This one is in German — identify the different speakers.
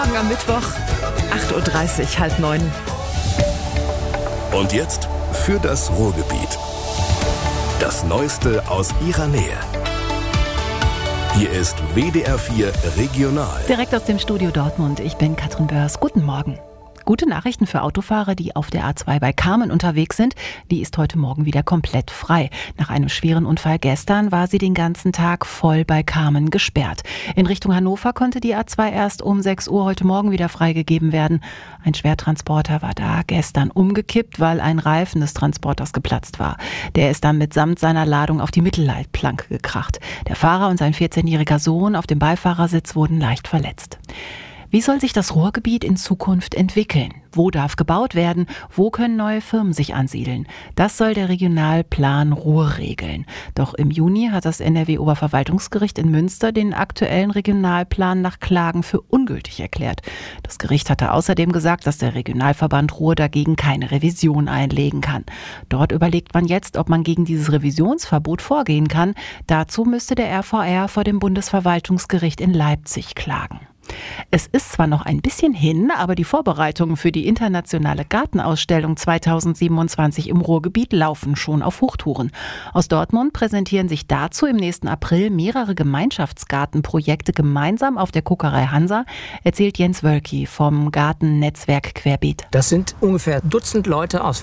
Speaker 1: Morgen am Mittwoch, 8.30 Uhr, 8:30.
Speaker 2: Und jetzt für das Ruhrgebiet. Das Neueste aus ihrer Nähe. Hier ist WDR 4 Regional.
Speaker 3: Direkt aus dem Studio Dortmund. Ich bin Katrin Börs. Guten Morgen. Gute Nachrichten für Autofahrer, die auf der A2 bei Kamen unterwegs sind. Die ist heute Morgen wieder komplett frei. Nach einem schweren Unfall gestern war sie den ganzen Tag voll bei Kamen gesperrt. In Richtung Hannover konnte die A2 erst um 6 Uhr heute Morgen wieder freigegeben werden. Ein Schwertransporter war da gestern umgekippt, weil ein Reifen des Transporters geplatzt war. Der ist dann mitsamt seiner Ladung auf die Mittelleitplanke gekracht. Der Fahrer und sein 14-jähriger Sohn auf dem Beifahrersitz wurden leicht verletzt. Wie soll sich das Ruhrgebiet in Zukunft entwickeln? Wo darf gebaut werden? Wo können neue Firmen sich ansiedeln? Das soll der Regionalplan Ruhr regeln. Doch im Juni hat das NRW-Oberverwaltungsgericht in Münster den aktuellen Regionalplan nach Klagen für ungültig erklärt. Das Gericht hatte außerdem gesagt, dass der Regionalverband Ruhr dagegen keine Revision einlegen kann. Dort überlegt man jetzt, ob man gegen dieses Revisionsverbot vorgehen kann. Dazu müsste der RVR vor dem Bundesverwaltungsgericht in Leipzig klagen. Es ist zwar noch ein bisschen hin, aber die Vorbereitungen für die internationale Gartenausstellung 2027 im Ruhrgebiet laufen schon auf Hochtouren. Aus Dortmund präsentieren sich dazu im nächsten April mehrere Gemeinschaftsgartenprojekte gemeinsam auf der Kokerei Hansa, erzählt Jens Wölki vom Gartennetzwerk Querbeet.
Speaker 4: Das sind ungefähr Dutzend Leute aus